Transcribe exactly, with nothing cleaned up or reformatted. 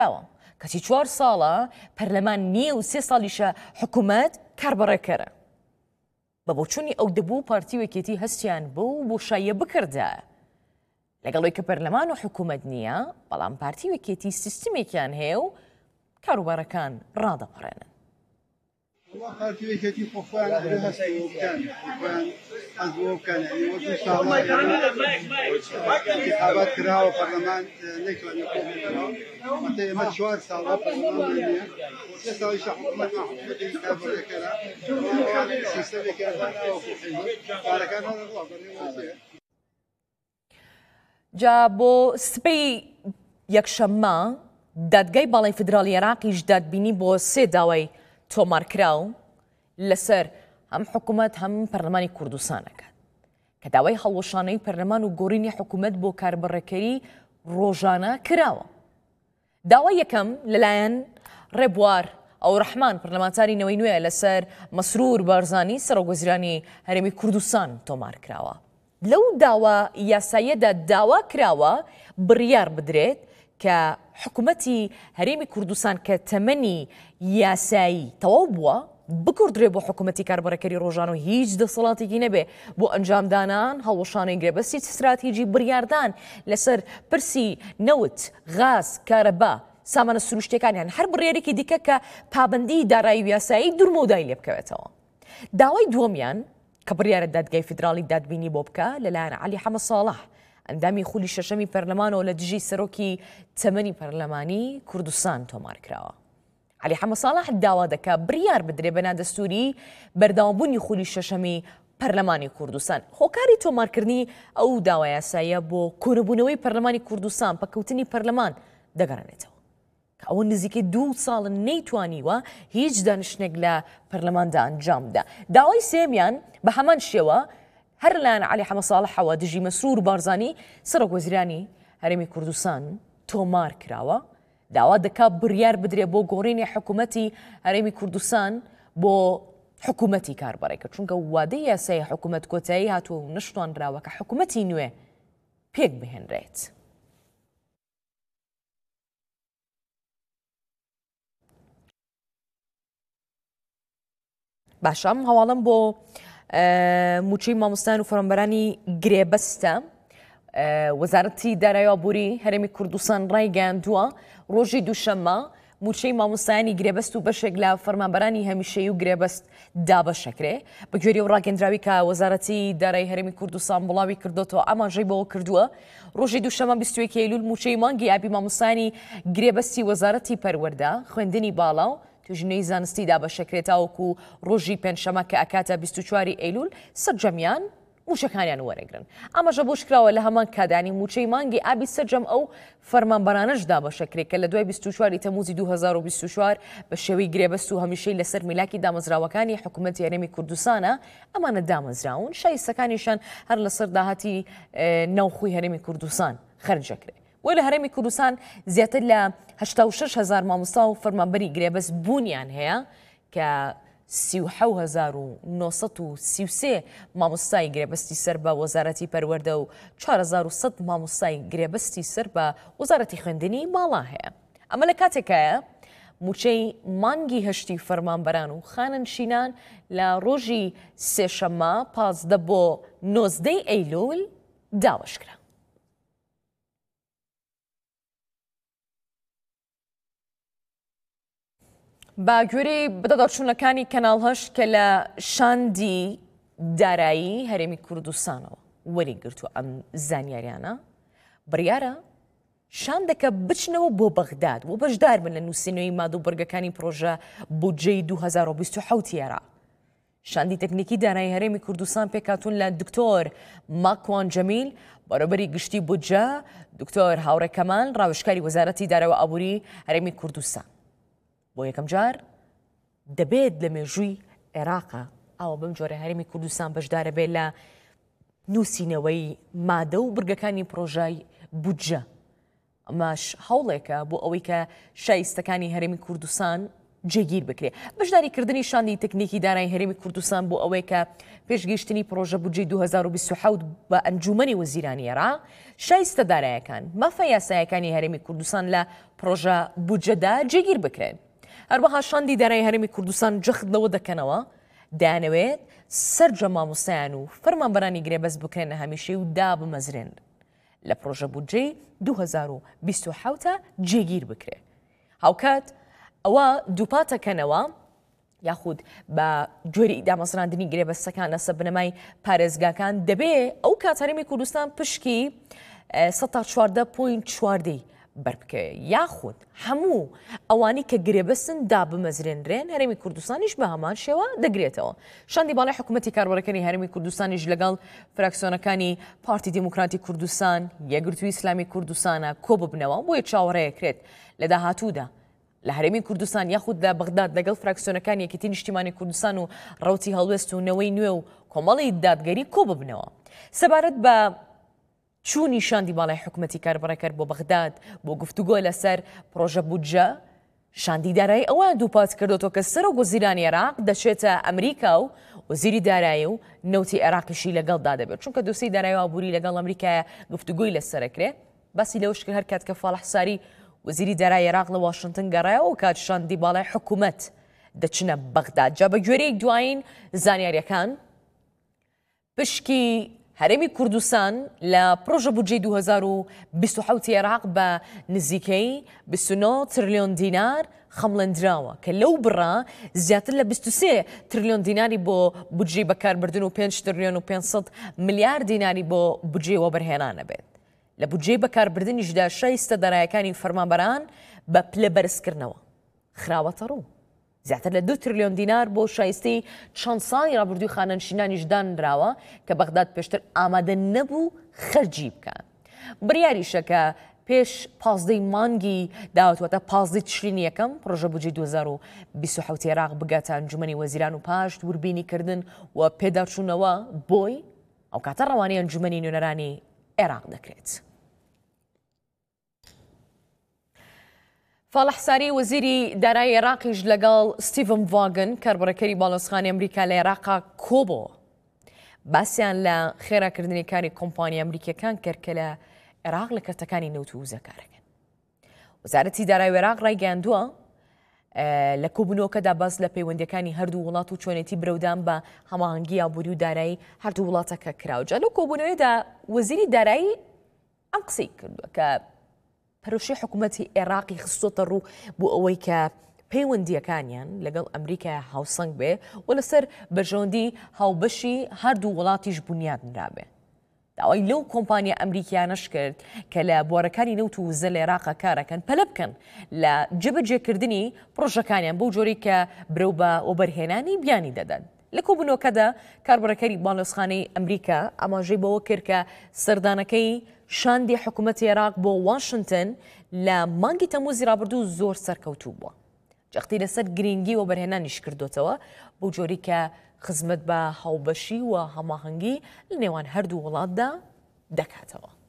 کەسی چوار ساڵە پەرلەمان نییە و سێ ساڵیشە حکوومەت کاربڕێکەرە بە بۆچوونی ئەو دەبوو پارتی وەکێتی هەستیان بوو بۆ شایە بکردە لەگەڵەوەی کە پەرلەمان و حکوومەت نییە بەڵام پارتی وەکێتی سیستمێکیان هەیە و کاروبارەکان ڕادەپەڕێنن. پارتی وەکێتی خۆفیان هەستیان ئەزۆ بکەن انتخابات کراوە پەرلەمان نەیتوانێت مەتە ئێمە چوار ساڵە پەرلەمان نییە سێ ساڵیش حکوومەت حکوومەتی کاربڕێکەرە سیستەمێکی ئەزانەوە کارەکان هەڵەڕوا بەڕێوەزیە. جا بۆ سبەی یەکشەممە دادگای باڵای فدراڵی عێراقیش دادبینی بۆ سێ داوای تۆمارکراو لەسەر هەم حکوومەت هەم پەرلەمانی کوردستانەکەات کە داوای هەڵوەشانەی پەرلەمان و گۆڕینی حکوومەت بۆ کاربڕێکەری ڕۆژانە کراوە. داوای یەکەم لەلایەن ڕێبوار ئەو ڕەحمان پەرلەمانتاری نەوەی نوێ لەسەر مەسرور بارزانی سەرۆکوەزیرانی هەرێمی کوردستان تۆمار کراوە. لەو داوا یاساییەدا داوا کراوە بڕیار بدرێت کە حکوومەتی هەرێمی کوردستان کە تەمەنی یاسایی تەواو بووە بکوردرێ بۆ حکوومەتی کاربڕێکەری ڕۆژان و هیچ دەسەڵاتێکی نەبێ بۆ ئەنجامدانان هەڵوەشانەی گرێبەستی استراتیژی بڕیاردان لەسەر پرسی نەوت غاز کارەبا سامانە سروشتەکانیان هەر بڕیارێکی دیکە کە پابەندی دارایی و یاسایی دوورمەودای لێ بکەوێتەوە. داوای دووەمیان کە بڕیارە دادگای فدراڵی دادبینی بۆ بکە لەلایەن عەلی حەمەد ساڵح ئەندامی خولی شەشەمی پەرلەمانەوە لە دژی سەرۆکی تەمەنی پەرلەمانی کوردستان تۆمار کراوە. عەلی حەمەد ساڵح داوا دەکا بڕیار بدرێ بە نادەستوری بەردەوامبوونی خولی شەشەمی پەرلەمانی کوردستان. هۆکاری تۆمارکردنی ئەو داوا یاساییە بۆ کۆنەبوونەوەی پەرلەمانی کوردستان پەکەوتنی پەرلەمان دەگەڕێنێتەوە کە ئەوە نزیکەی دوو ساڵن نەیتوانیوە هیچ دانیشتێک لە پەرلەماندا ئەنجام بدە. داوای سێمیان بە هەمان شێوە هەر لەلایەن عەلی حەمەد ساڵحەوە دژی مەسرور بارزانی سەرۆکوەزیرانی هەرێمی کوردستان تۆمار کراوە. داوا دەکا بڕیار بدرێ بۆ گۆڕینی حکوومەتی هەرێمی کوردستان بۆ حکوومەتی کاربڕێکە چونکە وادەی یاسای حکوومەت کۆتایی هاتووە و نەشتوانراوە کە حکوومەتی نوێ پێک بهێنرێت. باشە هەواڵم بۆ موچەی مامۆستان و فەرمانبەرانی گرێبەستە. وەزارەتی دارایی و ئابووری هەرێمی کوردستان ڕایگەیاندووە ڕۆژی دووشەممە موچەی مامۆستایانی گرێبەست و بەشێک لە فەرمانبەرانی هەمیشەیی و گرێبەست دابەشەکرێ بە گوێرەی و ڕاگەندراوی کە وەزارەتی دارایی هەرێمی کوردستان بڵاوی کردوتەوە ئاماژەی بەوە کردووە. ڕۆژی دووشەممە بیست و یەک ئەیلول موچەی مانگی ئابی مامۆستایانی گرێبەستی وەزارەتی پەروەردە خوێندنی باڵا و توژنەی زانستی دابەشەکرێتاوەکو ڕۆژی پێنجشەمە کە ئەکاتە بیست و چوار ئەیلول سەرجەمیان موچەکانیان وەرەگرن. ئاماژە بۆ شکراوە لە هەمان کادانی موچەی مانگی ئابی سەرجەم ئەو فەرمانبەرانەش دابەشەکرێت کە لە دوای بیست و چوار تەموزی دوو هەزار و بیست و چوار بە شێوەی گرێبەست و هەمیشەی لەسەر میلاکی دامەزراوەکانی حکوومەتی هەرێمی کوردستانە ئەمانە دامەزراون شایستەکانیشان هەر لەسەر داهاتی ناوخۆی هەرێمی کوردستان خەرجەکرێت. وە لە هەرێمی کوردستان زیاتر لە هەشتا و شەش هەزار مامۆستا و فەرمانبەری گرێبەست بوونیان هەیە کە سی و حەوت هەزار و نۆ سەد و سی و سێ مامۆستای گرێبەستی سەر بە وەزارەتی پەروەردە و چوار هەزار و سەد مامۆستای گرێبەستی سەر بە وەزارەتی خوێندنی باڵا هەیە. ئەمە لە کاتێکایە موچەی مانگی هەشتی فەرمانبەران و خاننشینان لە ڕۆژی سێشەممە پازدە بۆ نۆزدەی ئەیلول داوەشکرا. با گوێرەی بەدەداچوونەکانی کەناڵ هەشت کە لە شاندی دارایی هەرێمی کوردستانەوە وەریگرتووە ئەم زانیاریانە بڕیارە شاندەکە بچنەوە بۆ بەغداد و بەشدار بن لە نووسینەوەی مادە و بەرگەکانی پرۆژە بودجەی دوو هەزار و بیست و حەوت عێراق. شاندی تەکنیکی دارایی هەرێمی کوردستان پێکهاتوون لە دکتۆر ماکوان جەمیل بەڕێوەبەری گشتی بودجە دکتۆر هاوڕێ کەمال ڕاوێژکاری وەزارەتی دارایی و ئابووری هەرێمی کوردستان. بۆ یەکەم جار دەبێت لە مێژووی عێراقە ئەوە بەم جۆرە هەرێمی کوردستان بەشدارە بێت لە نووسینەوەی مادە و برگەکانی پرۆژای بودجە. ئەماش هەوڵێکە بۆ ئەوەی کە شایستەکانی هەرێمی کوردستان جێگیر بکرێت. بەشداریکردنی شاندی تەکنیکی دارایی هەرێمی کوردستان بۆ ئەوەی کە پێشگەیشتنی پرۆژە بودجەی دوو هەزار و بیست و حەوت بە ئەنجومەنی وەزیرانی عێراق شایستە داراییەکان مافە یاسایەکانی هەرێمی کوردستان لە پرۆژە بودجەدا جێگیر بکرێن. هەروەها شاندی دارایی هەرێمی کوردستان جەخت لەوە دەکەنەوە دەیانەوێت سەرجە مامۆستایان و فەرمانبەرانی گرێبەست بکرێنە هەمیشەی و دابمەزرێن لە پرۆژە بودجەی دوو هەزار و بیست و حەوت جێگیر بکرێت. هاوکات ئەوە دووپاتەکەنەوە یاخود بە گوێری دامەزراندنی گرێبەستەکان لەسەر بنەمای پارێزگاکان دەبێ ئەو کات هەرێمی کوردستان پشکی سەد تا چواردە پۆینت چواردەی بەربکەوێت یاخود هەموو ئەوانی کە گرێبەستن دابمەزرێنرێن هەرێمی کوردستانیش بە هەمان شێوە دەگرێتەوە. شاندی باڵای حکوومەتی کاربەرەکانی هەرێمی کوردستانیش لەگەڵ فراکسیۆنەکانی پارتی دیموکراتی کوردستان یەکگرتووی ئیسلامی کوردستانە کۆ ببنەوە بۆیە چاوەڕێیەکرێت لە داهاتوودا لە هەرێمی کوردستان یاخود لە بەغداد لەگەڵ فراکسیۆنەکانی یەکێتی نیشتیمانی کوردستان و ڕەوتی هەڵوێست و نەوەی نوێ و کۆمەڵی دادگەری کۆ ببنەوە سەبارەت بە چوونی شاندی باڵای حکوومەتی کاربڕەکەر بۆ بەغداد بۆ گفتوگۆ لەسەر پرۆژە بودجە شاندی دارایی ئەوە دووپات کردوەوە کە سەرۆک وەزیرانی عێراق دەچێتە ئەمریکا و وەزیری دارایی و نەوتی عێراقیشی لەگەڵدا دەبێت چونکە دۆسەی دارایی و ئابووری لەگەڵ ئەمریکایە گفتوگۆی لەسەرەکرێ باسی لەوش کرد هەر کات کە فاڵح ساری وەزیری دارایی عێراق لە واشنگتن گەڕایەوە و کات شاندی باڵای حکوومەت دەچنە بەغداد جا بە گوێرەیەک دوایین زانیاریەکان پشکی هەرێمی کوردستان لە پرۆژە بودجەی دوو هەزار و بیست و حەوت عێراق بە نزیکەی بیست و نۆ تریلیۆن دینار خەمڵێنراوە کە لەو بڕا زیاتر لە بیست و سێ تریلیۆن دیناری بۆ بودجەی بەکاربردن و پێنج تریلیۆن و پێنجسەد ملیار دیناری بۆ بودجەی وەبەرهێنانە بێت. لە بودجەی بەکاربردنیشدا شایستە داراییەکانی فەرمانبەران بە پلە بەرزکردنەوە خراوەتە ڕوو. زیاتر لە دو تریلیۆن دینار بۆ شایستەی چەند ساڵی ڕابردووی خانەنشینانیش دانراوە کە بەغداد پێشتر ئامادە نەبوو خەرجی بکەن. بڕیاریشە کە پێش پازدەی مانگی داوەتوەتە پازدەی تشرینی یەکەم پرۆژە بودجەی دوو هەزار و بیست و حەوت عێراق بگاتە ئەنجومەنی وەزیران و پاش دووربینیکردن و پێداچوونەوە بۆی ئەو کاتە ڕەوانەی ئەنجومەنی نوێنەرانی عێراق دەکرێت. فاڵح ساری وەزیری دارایی عێراقیش لەگەڵ ستیڤن ڤاگن کاربڕەکەری باڵۆزخانی ئەمریکا لە عێراقا کۆبەوە باسییان لە خێراکردنی کاری کۆمپانی ئەمریکیەکان کرد کە لە عێراق لە کەرتەکانی نەوت و وزەکارەکەن. وەزارەتی دارایی عێراق ڕایگەیاندووە لە کۆبوونەوەکەدا باس لە پەیوەندیەکانی هەردوو وڵات و چۆنێتی برەودان بە هەماهەنگی ئابووری و دارایی هەردوو وڵاتەکە کراوجا لەو کۆبوونەوەیدا وەزیری دارایی ئەم قسەی کردووە کە پەرۆشی حکوومەتی عێراقی خستۆتە ڕوو بۆ ئەوەی کە پەیوەندیەکانیان لەگەڵ ئەمریکا هاوسەنگ بێ و لەسەر بەژۆندی هاوبەشی هەردوو وڵاتیش بنیادنرابێ. داوای لەو کۆمپانیا ئەمریکیانەش کرد کە لە بوارەکانی نەوت و وزە لە عێراقا کارەکەن پەلە بکەن لە جێبەجێکردنی پرۆژەکانیان بەو جۆری کە برەو بە وەبەرهێنانی بیانی دەدەن. لە کۆبوونەوەکەدا کاربڕەکەری باڵۆزخانەی ئەمریکا ئاماژەی بەوە کرد کە سەردانەکەی شاندی حکوومەتی عێراق بۆ واشنگتن لە مانگی تەمووزی ڕابردوو زۆر سەرکەوتوو بووە. جەختی لەسەر گرنگی وەبەرهێنانیش کردوتەوە بۆ جۆری کە خزمەت بە هاوبەشی و هەماهەنگی لە نێوان هەردوو وڵاتدا دەکاتەوە.